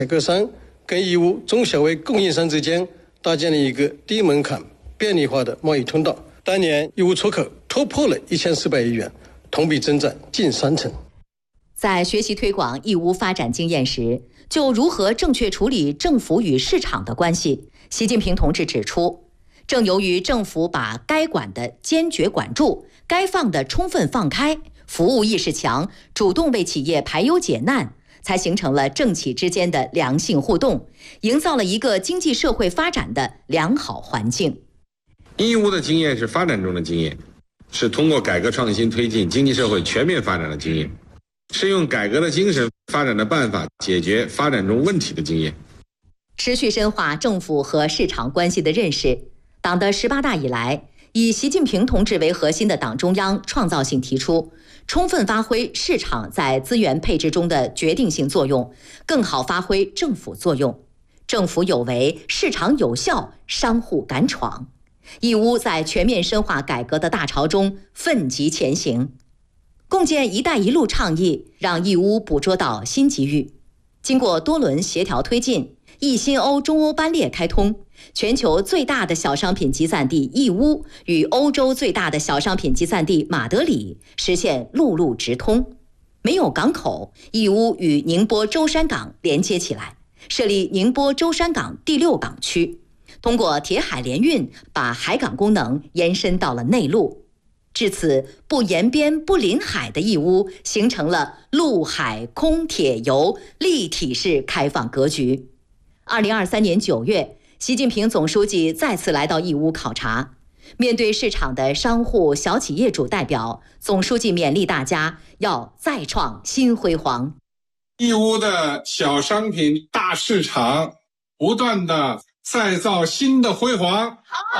改革商跟义乌中小微供应商之间搭建了一个低门槛、便利化的贸易通道。当年义乌出口突破了1400亿元，同比增长近30%。 在学习推广义乌发展经验时，就如何正确处理政府与市场的关系，习近平同志指出，正由于政府把该管的坚决管住，该放的充分放开，服务意识强，主动为企业排忧解难，才形成了政企之间的良性互动，营造了一个经济社会发展的良好环境。 义乌的经验是发展中的经验，是通过改革创新推进经济社会全面发展的经验，是用改革的精神、发展的办法解决发展中问题的经验。 持续深化政府和市场关系的认识，党的18大以来，以习近平同志为核心的党中央创造性提出，充分发挥市场在资源配置中的决定性作用，更好发挥政府作用。政府有为，市场有效，商户敢闯。义乌在全面深化改革的大潮中奋楫前行，共建“一带一路”倡议，让义乌捕捉到新机遇。经过多轮协调推进，义新欧中欧班列开通，全球最大的小商品集散地义乌与欧洲最大的小商品集散地马德里实现陆路直通。没有港口，义乌与宁波舟山港连接起来，设立宁波舟山港第6港区。通过铁海联运，把海港功能延伸到了内陆。至此，不沿边不临海的义乌形成了陆海空铁邮立体式开放格局。2023年9月，习近平总书记再次来到义乌考察，面对市场的商户、小企业主代表，总书记勉励大家要再创新辉煌。 义乌的小商品大市场不断的再造新的辉煌。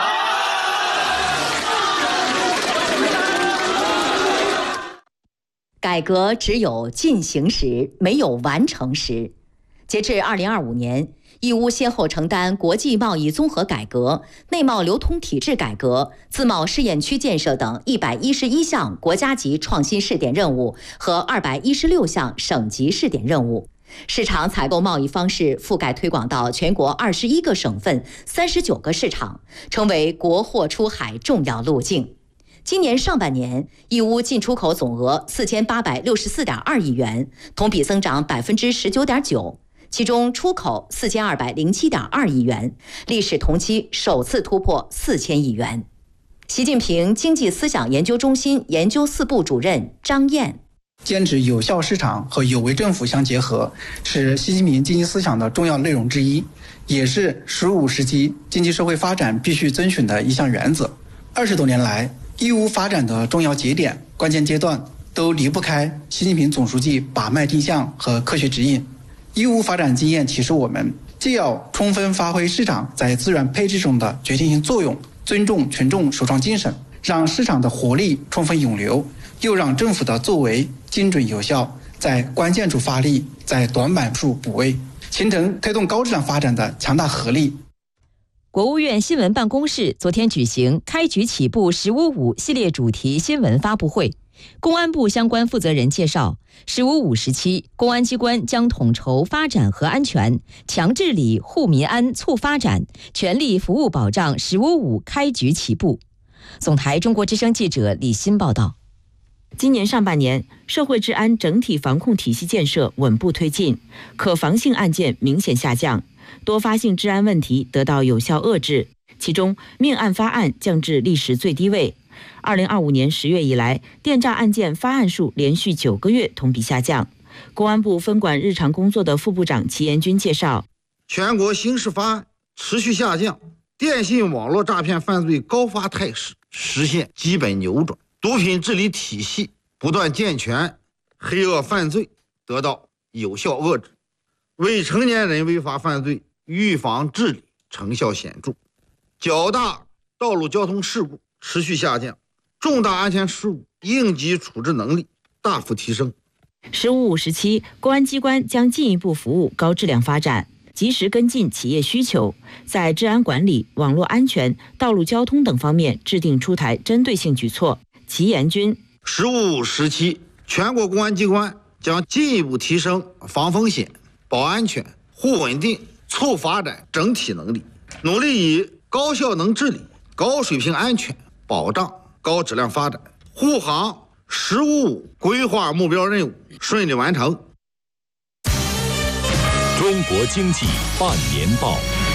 改革只有进行时，没有完成时。截至2025年，义乌先后承担国际贸易综合改革、内贸流通体制改革、自贸试验区建设等111项国家级创新试点任务和216项省级试点任务。市场采购贸易方式覆盖推广到全国21个省份、39个市场，成为国货出海重要路径。今年上半年，义乌进出口总额4864.2亿元，同比增长19.9%，其中出口4207.2亿元，历史同期首次突破4000亿元。习近平经济思想研究中心研究4部主任张燕。 坚持有效市场和有为政府相结合，是习近平经济思想的重要内容之一，也是15时期经济社会发展必须遵循的一项原则。20多年来，义乌发展的重要节点、关键阶段都离不开习近平总书记把脉定向和科学指引。义乌发展经验提示我们，既要充分发挥市场在资源配置中的决定性作用，尊重群众首创精神，让市场的活力充分涌流，又让政府的作为精准有效，在关键处发力，在短板处补位，形成推动高质量发展的强大合力。 国务院新闻办公室昨天举行开局起步“15.5”系列主题新闻发布会。公安部相关负责人介绍，“15.5”时期，公安机关将统筹发展和安全，强治理、护民安、促发展，全力服务保障“15.5”开局起步。总台中国之声记者李欣报道。 今年上半年，社会治安整体防控体系建设稳步推进，可防性案件明显下降，多发性治安问题得到有效遏制，其中命案发案降至历史最低位。2025年10月以来，电诈案件发案数连续9个月同比下降。公安部分管日常工作的副部长齐延军介绍， 全国刑事发案持续下降，电信网络诈骗犯罪高发态势实现基本扭转，毒品治理体系不断健全，黑恶犯罪得到有效遏制，未成年人违法犯罪预防治理成效显著，较大道路交通事故持续下降，重大安全事故应急处置能力大幅提升。 “15.5”时期，公安机关将进一步服务高质量发展，及时跟进企业需求，在治安管理、网络安全、道路交通等方面制定出台针对性举措。齐延军 ，“15.5”时期，全国公安机关将进一步提升防风险、保安全、 互稳定，促发展整体能力，努力以高效能治理、高水平安全保障高质量发展，护航“十五五”规划目标任务顺利完成。 中国经济半年报。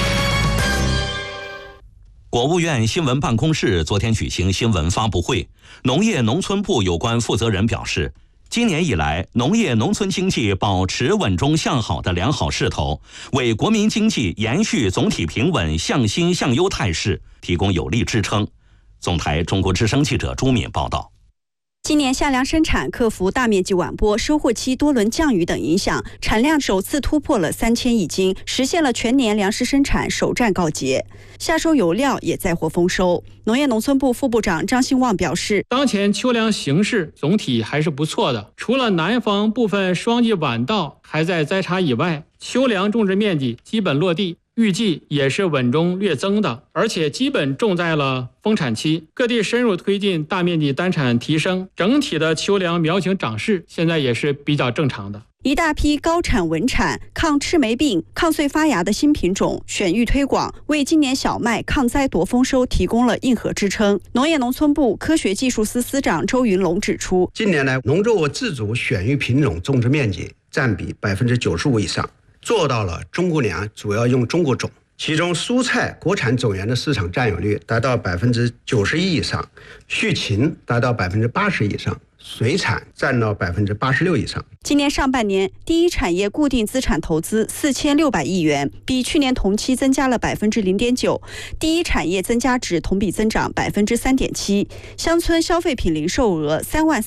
国务院新闻办公室昨天举行新闻发布会，农业农村部有关负责人表示，今年以来，农业农村经济保持稳中向好的良好势头，为国民经济延续总体平稳向新向优态势提供有力支撑。总台中国之声记者朱敏报道。 今年夏粮生产克服大面积晚播、收获期多轮降雨等影响，产量首次突破了3000亿斤，实现了全年粮食生产首战告捷。夏收有料也再获丰收。农业农村部副部长张兴旺表示， 当前秋粮形势总体还是不错的，除了南方部分霜季晚到还在栽插以外，秋粮种植面积基本落地，预计也是稳中略增的，而且基本种在了丰产期。各地深入推进大面积单产提升，整体的秋粮苗情长势现在也是比较正常的。 一大批高产稳产、抗赤霉病、抗穗发芽的新品种选育推广，为今年小麦抗灾夺丰收提供了硬核支撑。农业农村部科学技术司司长周云龙指出， 近年来农作物自主选育品种种植面积占比95%以上，做到了中国粮主要用中国种，其中蔬菜国产种源的市场占有率达到91%以上，畜禽达到80%以上，水产占到86%以上。 今年上半年，第一产业固定资产投资4600亿元，比去年同期增加了0.9%，第一产业增加值同比增长3.7%。乡村消费品零售额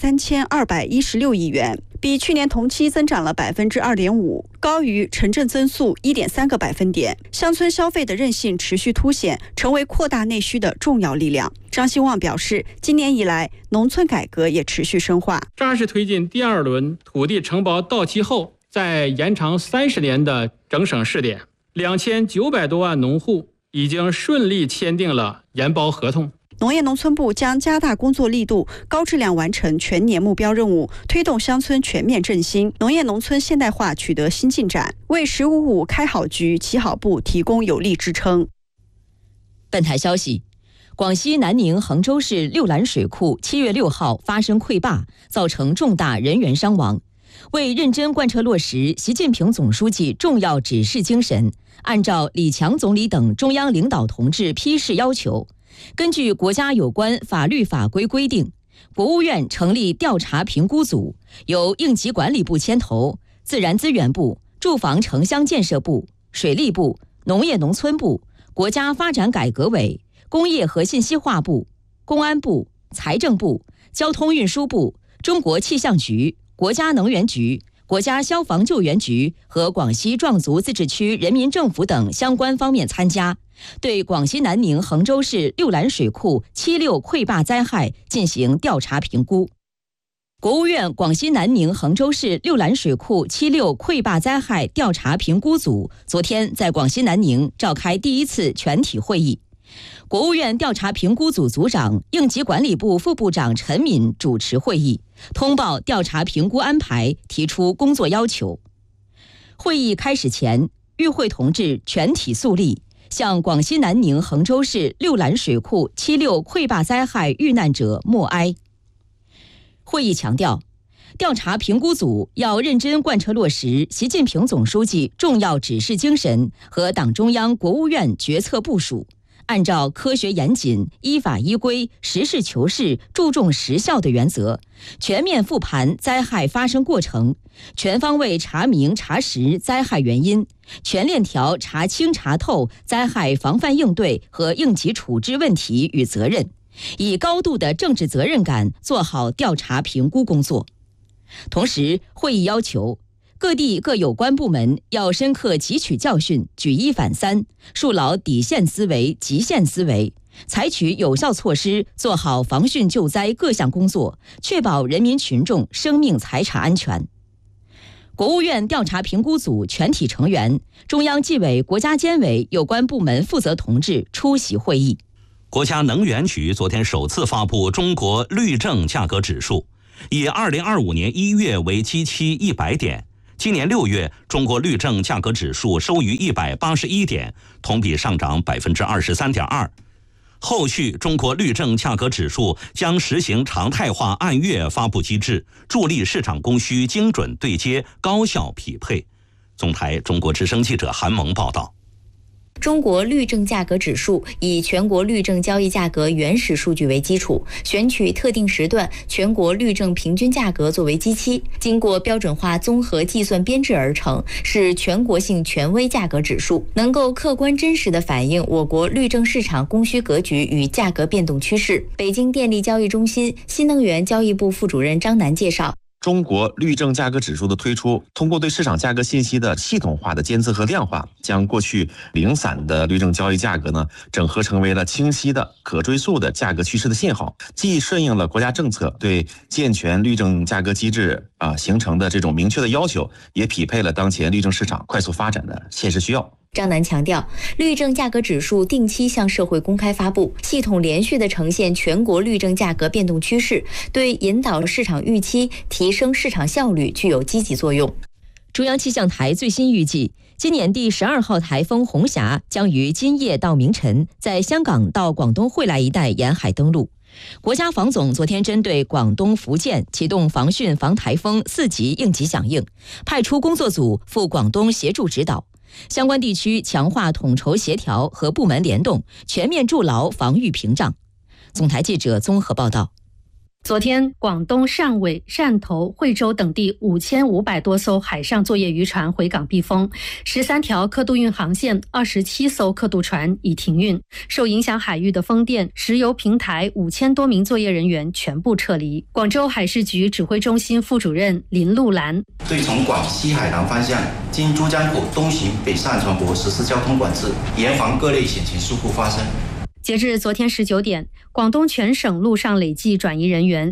33216亿元，比去年同期增长了2.5%，高于城镇增速1.3个百分点。乡村消费的韧性持续凸显，成为扩大内需的重要力量。张兴旺表示，今年以来，农村改革也持续深化， 扎实推进第二轮土地承包到期后再延长30年的整省试点，2900多万农户已经顺利签订了延包合同。 农业农村部将加大工作力度，高质量完成全年目标任务，推动乡村全面振兴，农业农村现代化取得新进展，为“15-5”开好局、起好步提供有力支撑。 本台消息，广西南宁衡州市六兰水库7月6号发生溃坝，造成重大人员伤亡。为认真贯彻落实习近平总书记重要指示精神，按照李强总理等中央领导同志批示要求，根据国家有关法律法规规定，国务院成立调查评估组，由应急管理部牵头，自然资源部、住房城乡建设部、水利部、农业农村部、国家发展改革委、工业和信息化部、公安部、财政部、交通运输部、中国气象局、国家能源局、国家消防救援局和广西壮族自治区人民政府等相关方面参加，对广西南宁衡州市六兰水库76溃坝灾害进行调查评估。国务院广西南宁衡州市六兰水库76溃坝灾害调查评估组昨天在广西南宁召开第1次全体会议。国务院调查评估组组长、应急管理部副部长陈敏主持会议，通报调查评估安排，提出工作要求。会议开始前，与会同志全体肃立，向广西南宁衡州市六兰水库76溃坝灾害遇难者默哀。会议强调，调查评估组要认真贯彻落实习近平总书记重要指示精神和党中央、国务院决策部署，按照科学严谨、依法依规、实事求是、注重实效的原则，全面复盘灾害发生过程，全方位查明查实灾害原因，全链条查清查透灾害防范应对和应急处置问题与责任，以高度的政治责任感做好调查评估工作。同时，会议要求各地各有关部门要深刻汲取教训，举一反三，树牢底线思维、极限思维，采取有效措施，做好防汛救灾各项工作，确保人民群众生命财产安全。国务院调查评估组全体成员、中央纪委、国家监委有关部门负责同志出席会议。 国家能源局昨天首次发布中国绿证价格指数，以2025年1月为基期100点， 今年6月，中国绿证价格指数收于181点，同比上涨23.2%。后续，中国绿证价格指数将实行常态化按月发布机制，助力市场供需精准对接、高效匹配。总台中国之声记者韩萌报道。 中国绿证价格指数以全国绿证交易价格原始数据为基础，选取特定时段全国绿证平均价格作为基期，经过标准化综合计算编制而成，是全国性权威价格指数，能够客观真实地反映我国绿证市场供需格局与价格变动趋势。北京电力交易中心新能源交易部副主任张楠介绍。 中国绿证价格指数的推出，通过对市场价格信息的系统化的监测和量化，将过去零散的绿证交易价格整合成为了清晰的、可追溯的价格趋势的信号，既顺应了国家政策对健全绿证价格机制形成的这种明确的要求，也匹配了当前绿证市场快速发展的现实需要。 张楠强调，绿证价格指数定期向社会公开发布，系统连续地呈现全国绿证价格变动趋势，对引导市场预期、提升市场效率具有积极作用。 中央气象台最新预计，今年第12号台风红霞将于今夜到明晨在香港到广东惠来一带沿海登陆。国家防总昨天针对广东、福建启动防汛防台风4级应急响应，派出工作组赴广东协助指导。相关地区强化统筹协调和部门联动，全面筑牢防御屏障。总台记者综合报道。 昨天，广东汕尾、汕头、惠州等地5500多艘海上作业渔船回港避风，13条客渡运航线、27艘客渡船已停运。受影响海域的风电、石油平台5000多名作业人员全部撤离。广州海事局指挥中心副主任林路兰对从广西海南方向经珠江口东行北上船舶实施交通管制，严防各类险情事故发生。 截至昨天19点，广东全省陆上累计转移人员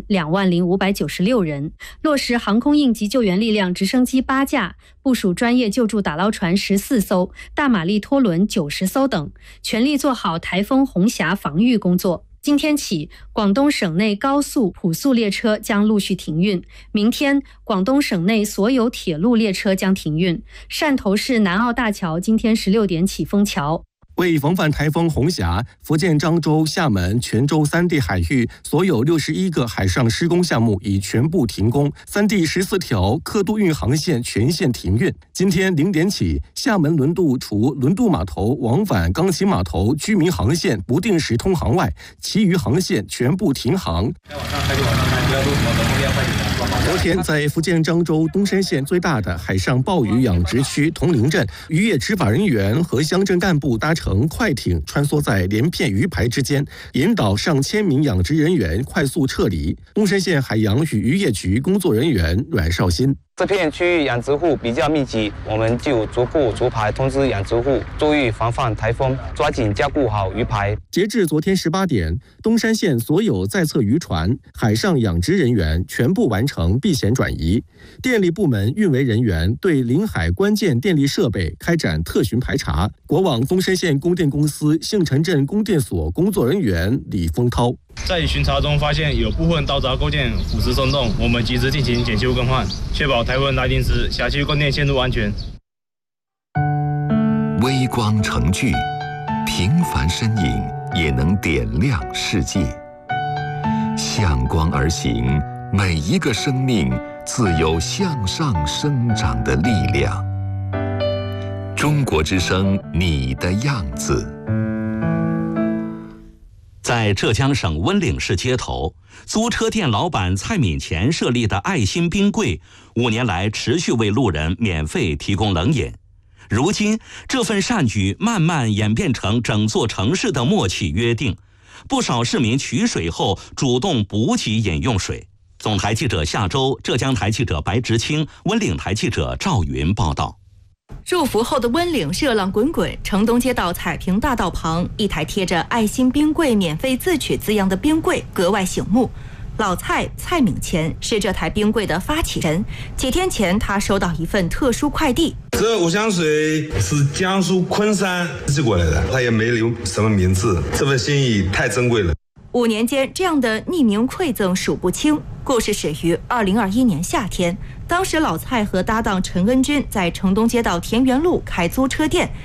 20596人，落实航空应急救援力量直升机8架，部署专业救助打捞船14艘、大马力拖轮90艘等，全力做好台风红霞防御工作。今天起，广东省内高速、普速列车将陆续停运。明天，广东省内所有铁路列车将停运。汕头市南澳大桥今天16点起封桥。 为防范台风红霞，福建漳州、厦门、泉州3地海域所有61个海上施工项目已全部停工，3地14条客渡运航线全线停运。今天0点起，厦门轮渡除轮渡码头往返钢琴码头居民航线不定时通航外，其余航线全部停航。昨天，在福建漳州东山县最大的海上鲍鱼养殖区铜陵镇，渔业执法人员和乡镇干部搭乘快艇穿梭在连片鱼排之间，引导上千名养殖人员快速撤离。东山县海洋与渔业局工作人员阮绍新。 这片区域养殖户比较密集，我们就逐步逐排通知养殖户注意防范台风，抓紧加固好鱼排。 截至昨天18点，东山县所有在侧渔船、海上养殖人员全部完成避险转移。电力部门运维人员对临海关键电力设备开展特巡排查。国网东山县供电公司杏城镇供电所工作人员李丰涛。 在巡查中发现有部分道闸构件腐蚀松动，我们及时进行检修更换，确保台风来临时辖区供电线路安全。 微光成炬，平凡身影也能点亮世界。向光而行，每一个生命自有向上生长的力量。中国之声，你的样子。 在浙江省温岭市街头，租车店老板蔡敏前设立的爱心冰柜，5年来持续为路人免费提供冷饮。如今，这份善举慢慢演变成整座城市的默契约定，不少市民取水后主动补给饮用水。总台记者夏周，浙江台记者白直清，温岭台记者赵云报道。 入伏后的温岭热浪滚滚，城东街道彩屏大道旁，一台贴着“爱心冰柜免费自取”字样的冰柜格外醒目。老蔡敏前是这台冰柜的发起人。几天前，他收到一份特殊快递。 这5箱水是江苏昆山寄过来的，他也没留什么名字，这份心意太珍贵了。 5年间，这样的匿名馈赠数不清。 故事始于2021年夏天，当时老蔡和搭档陈恩军在城东街道田园路开租车店，